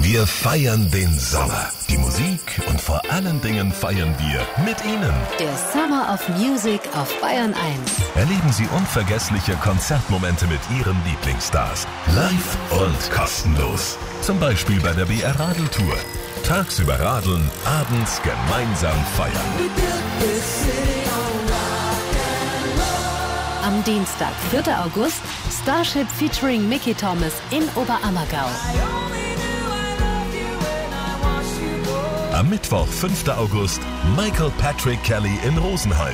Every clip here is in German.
Wir feiern den Sommer, die Musik und vor allen Dingen feiern wir mit Ihnen. Der Summer of Music auf Bayern 1. Erleben Sie unvergessliche Konzertmomente mit Ihren Lieblingsstars. Live und kostenlos. Zum Beispiel bei der BR Radeltour. Tagsüber radeln, abends gemeinsam feiern. Am Dienstag, 4. August, Starship featuring Mickey Thomas in Oberammergau. Am Mittwoch, 5. August, Michael Patrick Kelly in Rosenheim.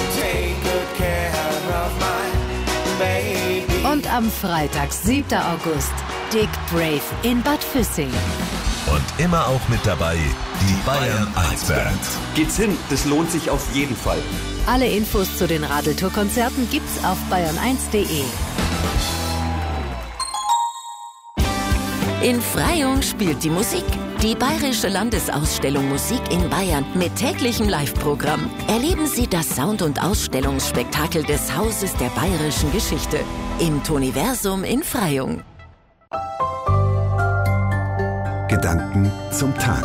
Und am Freitag, 7. August, Dick Brave in Bad Füssing. Und immer auch mit dabei die Bayern 1 Band. Geht's hin, das lohnt sich auf jeden Fall. Alle Infos zu den Radeltour-Konzerten gibt's auf bayern1.de. In Freyung spielt die Musik. Die Bayerische Landesausstellung Musik in Bayern mit täglichem Live-Programm. Erleben Sie das Sound- und Ausstellungsspektakel des Hauses der bayerischen Geschichte im Toniversum in Freyung. Gedanken zum Tag.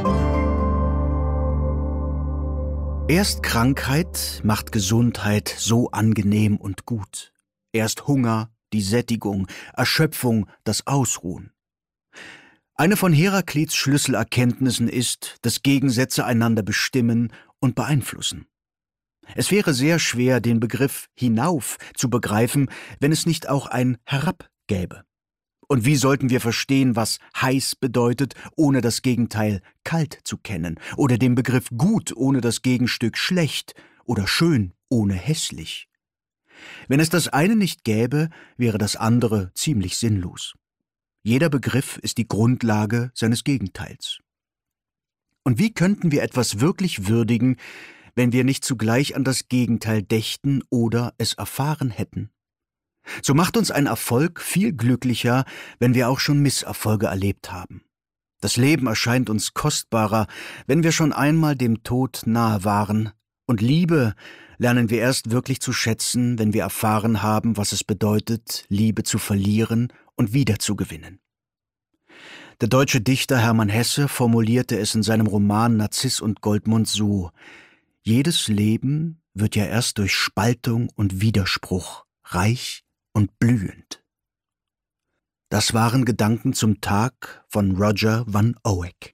Erst Krankheit macht Gesundheit so angenehm und gut. Erst Hunger, die Sättigung, Erschöpfung, das Ausruhen. Eine von Heraklits Schlüsselerkenntnissen ist, dass Gegensätze einander bestimmen und beeinflussen. Es wäre sehr schwer, den Begriff hinauf zu begreifen, wenn es nicht auch ein Herab gäbe. Und wie sollten wir verstehen, was heiß bedeutet, ohne das Gegenteil kalt zu kennen, oder den Begriff gut ohne das Gegenstück schlecht oder schön ohne hässlich? Wenn es das eine nicht gäbe, wäre das andere ziemlich sinnlos. Jeder Begriff ist die Grundlage seines Gegenteils. Und wie könnten wir etwas wirklich würdigen, wenn wir nicht zugleich an das Gegenteil dächten oder es erfahren hätten? So macht uns ein Erfolg viel glücklicher, wenn wir auch schon Misserfolge erlebt haben. Das Leben erscheint uns kostbarer, wenn wir schon einmal dem Tod nahe waren. Und Liebe lernen wir erst wirklich zu schätzen, wenn wir erfahren haben, was es bedeutet, Liebe zu verlieren und wiederzugewinnen. Der deutsche Dichter Hermann Hesse formulierte es in seinem Roman Narziss und Goldmund so: Jedes Leben wird ja erst durch Spaltung und Widerspruch reich und blühend. Das waren Gedanken zum Tag von Roger van Oeck.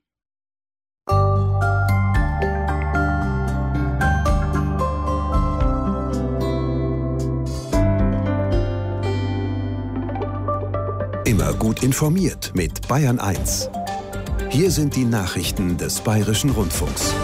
Immer gut informiert mit Bayern 1. Hier sind die Nachrichten des Bayerischen Rundfunks.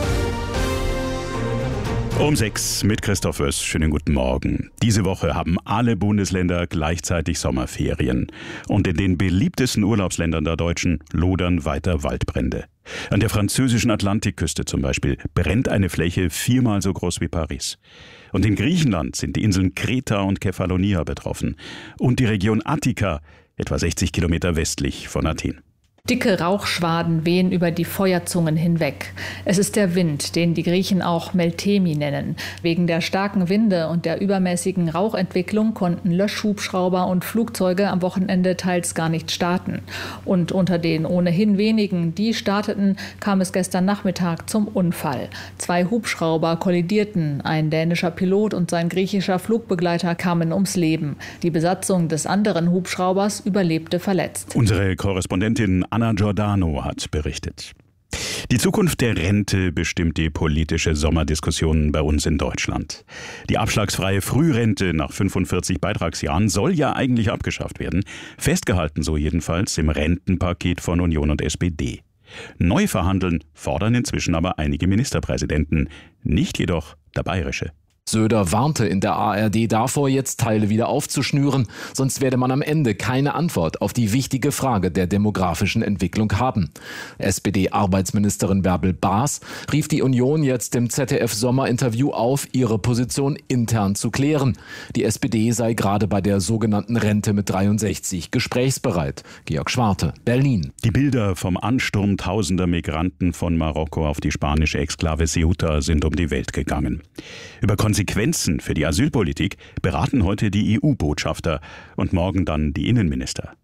Um 6 mit Christoph Oess. Schönen guten Morgen. Diese Woche haben alle Bundesländer gleichzeitig Sommerferien. Und in den beliebtesten Urlaubsländern der Deutschen lodern weiter Waldbrände. An der französischen Atlantikküste zum Beispiel brennt eine Fläche 4-mal so groß wie Paris. Und in Griechenland sind die Inseln Kreta und Kefalonia betroffen. Und die Region Attika, etwa 60 Kilometer westlich von Athen. Dicke Rauchschwaden wehen über die Feuerzungen hinweg. Es ist der Wind, den die Griechen auch Meltemi nennen. Wegen der starken Winde und der übermäßigen Rauchentwicklung konnten Löschhubschrauber und Flugzeuge am Wochenende teils gar nicht starten. Und unter den ohnehin wenigen, die starteten, kam es gestern Nachmittag zum Unfall. 2 Hubschrauber kollidierten. Ein dänischer Pilot und sein griechischer Flugbegleiter kamen ums Leben. Die Besatzung des anderen Hubschraubers überlebte verletzt. Unsere Korrespondentin Anna Giordano hat berichtet. Die Zukunft der Rente bestimmt die politische Sommerdiskussion bei uns in Deutschland. Die abschlagsfreie Frührente nach 45 Beitragsjahren soll ja eigentlich abgeschafft werden. Festgehalten so jedenfalls im Rentenpaket von Union und SPD. Neu verhandeln fordern inzwischen aber einige Ministerpräsidenten, nicht jedoch der bayerische. Söder warnte in der ARD davor, jetzt Teile wieder aufzuschnüren, sonst werde man am Ende keine Antwort auf die wichtige Frage der demografischen Entwicklung haben. SPD-Arbeitsministerin Bärbel Baas rief die Union jetzt im ZDF-Sommerinterview auf, ihre Position intern zu klären. Die SPD sei gerade bei der sogenannten Rente mit 63 gesprächsbereit. Georg Schwarte, Berlin. Die Bilder vom Ansturm tausender Migranten von Marokko auf die spanische Exklave Ceuta sind um die Welt gegangen. Über Konsequenzen für die Asylpolitik beraten heute die EU-Botschafter und morgen dann die Innenminister.